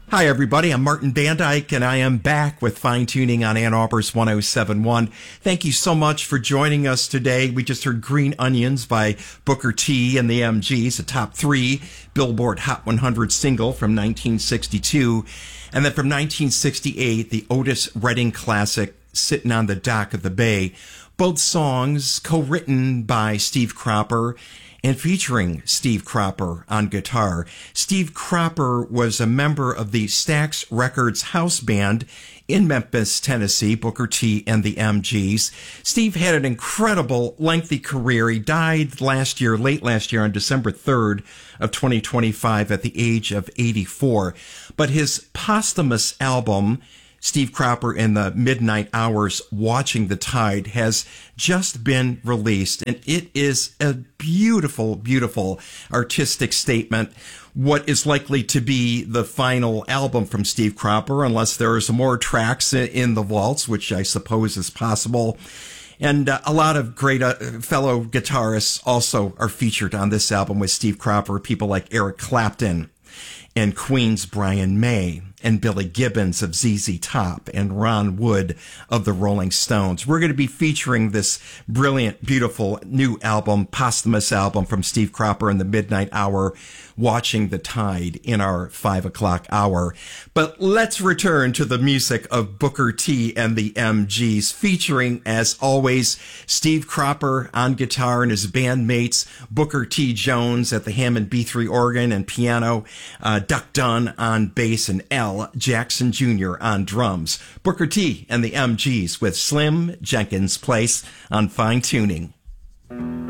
Hi, everybody. I'm Martin Bandyke, and I am back with Fine Tuning on Ann Arbor's 1071. Thank you so much for joining us today. We just heard Green Onions by Booker T and the MGs, a top 3 Billboard Hot 100 single from 1962. And then from 1968, the Otis Redding classic, Sitting on the Dock of the Bay. Both songs co-written by Steve Cropper and featuring Steve Cropper on guitar. Steve Cropper was a member of the Stax Records house band in Memphis, Tennessee, Booker T and the MGs. Steve had an incredible, lengthy career. He died late last year on December 3rd of 2025 at the age of 84. But his posthumous album, Steve Cropper in the Midnight Hours, Watching the Tide, has just been released, and it is a beautiful, beautiful artistic statement. What is likely to be the final album from Steve Cropper, unless there are some more tracks in the vaults, which I suppose is possible. And a lot of great fellow guitarists also are featured on this album with Steve Cropper, people like Eric Clapton and Queen's Brian May, and Billy Gibbons of ZZ Top, and Ron Wood of the Rolling Stones. We're going to be featuring this brilliant, beautiful new album, posthumous album from Steve Cropper in the Midnight Hour, Watching the Tide, in our 5 o'clock hour. But let's return to the music of Booker T and the MGs, featuring, as always, Steve Cropper on guitar and his bandmates, Booker T. Jones at the Hammond B3 organ and piano, Duck Dunn on bass, and Al Jackson Jr. on drums. Booker T and the MGs with Slim Jenkins Place on Fine Tuning.